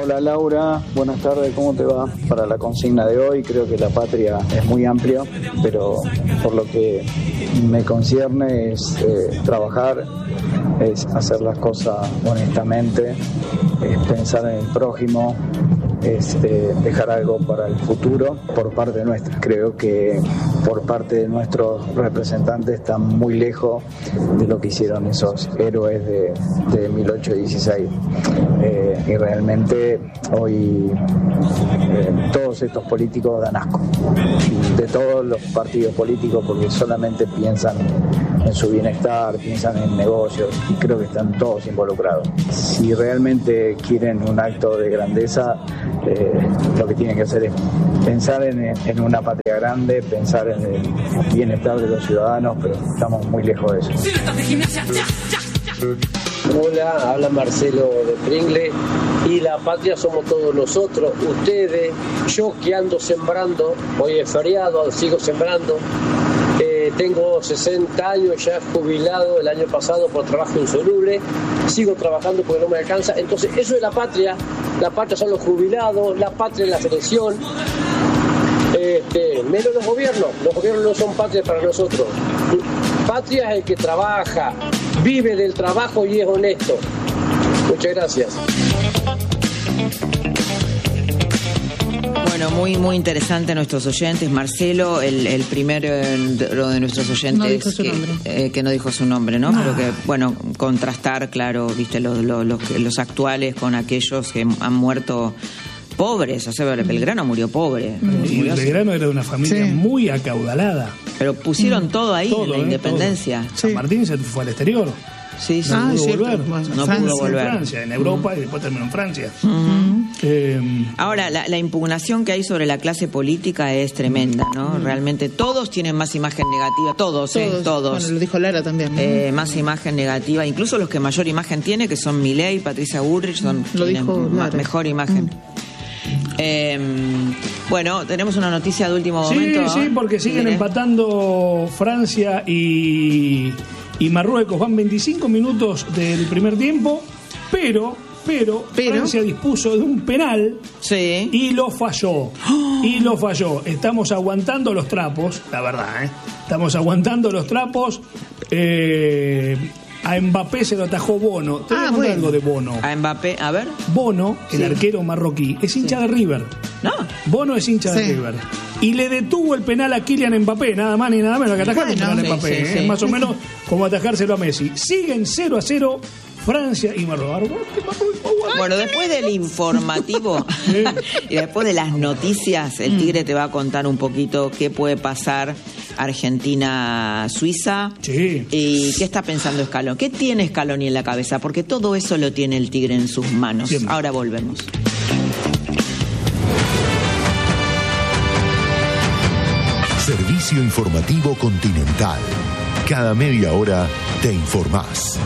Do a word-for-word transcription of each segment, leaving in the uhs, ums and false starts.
Hola Laura, buenas tardes, ¿cómo te va? Para la consigna de hoy creo que la patria es muy amplio, pero por lo que me concierne es eh, trabajar, es hacer las cosas honestamente, es pensar en el prójimo, es eh, dejar algo para el futuro por parte nuestra. Creo que por parte de nuestros representantes están muy lejos de lo que hicieron esos héroes de, de mil ochocientos dieciséis. Eh, y realmente hoy eh, todos estos políticos dan asco, de todos los partidos políticos, porque solamente piensan en su bienestar, piensan en negocios, y creo que están todos involucrados. Si realmente quieren un acto de grandeza, eh, lo que tienen que hacer es pensar en, en una patria grande, pensar en el bienestar de los ciudadanos, pero estamos muy lejos de eso. Hola, habla Marcelo de Pringle, y la patria somos todos nosotros, ustedes, yo que ando sembrando, hoy es feriado, sigo sembrando, eh, tengo sesenta años, ya jubilado el año pasado por trabajo insoluble, sigo trabajando porque no me alcanza, entonces eso es la patria, la patria son los jubilados, la patria es la selección, este, menos los gobiernos, los gobiernos no son patria para nosotros, patria es el que trabaja, vive del trabajo y es honesto. Muchas gracias. Bueno, muy muy interesante nuestros oyentes. Marcelo, el, el primero de nuestros oyentes no dijo su que, nombre. Eh, que no dijo su nombre, ¿no? Ah. Pero que, bueno, contrastar, claro, viste, los, los, los, los actuales con aquellos que han muerto pobres. O sea, Belgrano murió pobre. Y Murió Belgrano era de una familia Sí. muy acaudalada. Pero pusieron mm. todo ahí Todo, en la ¿eh? independencia. Todo. San Martín se fue al exterior. Sí, sí. No Ah, pudo cierto. volver. Bueno, no Francia. pudo volver. En Francia, en Europa, mm. y después terminó en Francia. Mm. Eh, Ahora, la, la impugnación que hay sobre la clase política es tremenda, ¿no? Mm. Realmente todos tienen más imagen negativa, todos, Todos. ¿eh? Todos. Bueno, lo dijo Lara también, ¿no? Eh, más imagen negativa, incluso los que mayor imagen tiene, que son Milei, Patricia Bullrich, son Lo tienen dijo ma- Lara. mejor imagen. Mm. Eh, bueno, tenemos una noticia de último sí, momento. sí, porque siguen ¿Quiere? empatando Francia y, y Marruecos. Van veinticinco minutos del primer tiempo, pero, pero, Pero. Francia dispuso de un penal Sí. y lo falló. Y lo falló. Estamos aguantando los trapos, la verdad, ¿eh? Estamos aguantando los trapos. Eh, a Mbappé se lo atajó Bono. Te voy Ah, a contar bueno. algo de Bono. A Mbappé, a ver. Bono, el Sí. arquero marroquí, es hincha de River. No. Bono es hincha de Sí. River. Y le detuvo el penal a Kylian Mbappé, nada más ni nada menos que atajar Bueno, el penal a sí, Mbappé. sí, ¿eh? sí. Es más o menos como atajárselo a Messi. Siguen cero a cero Francia y Marruecos. Bueno, después del informativo y después de las noticias, el Tigre te va a contar un poquito qué puede pasar Argentina-Suiza. Sí. ¿Y qué está pensando Scaloni? ¿Qué tiene Scaloni en la cabeza? Porque todo eso lo tiene el Tigre en sus manos. Siempre. Ahora volvemos. Servicio Informativo Continental. Cada media hora te informás.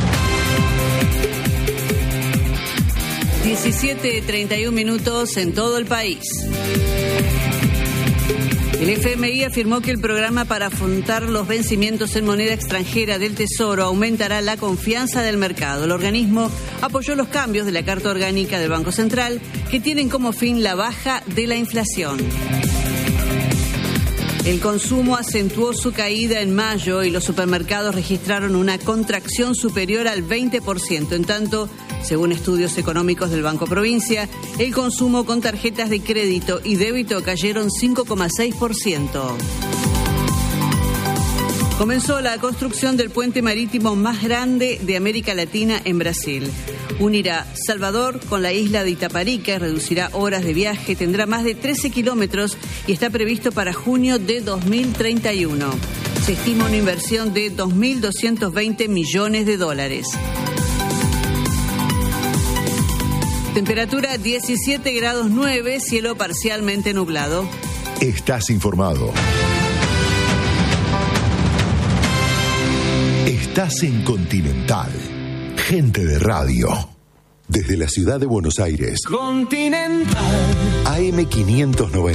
diecisiete treinta y uno minutos en todo el país. El F M I afirmó que el programa para afrontar los vencimientos en moneda extranjera del Tesoro aumentará la confianza del mercado. El organismo apoyó los cambios de la Carta Orgánica del Banco Central que tienen como fin la baja de la inflación. El consumo acentuó su caída en mayo y los supermercados registraron una contracción superior al veinte por ciento. En tanto, según estudios económicos del Banco Provincia, el consumo con tarjetas de crédito y débito cayeron cinco coma seis por ciento. Comenzó la construcción del puente marítimo más grande de América Latina en Brasil. Unirá Salvador con la isla de Itaparica, reducirá horas de viaje, tendrá más de trece kilómetros y está previsto para junio de dos mil treinta y uno. Se estima una inversión de dos mil doscientos veinte millones de dólares. Temperatura diecisiete grados nueve, cielo parcialmente nublado. Estás informado. Estás en Continental. Gente de radio. Desde la ciudad de Buenos Aires. Continental. A M quinientos noventa.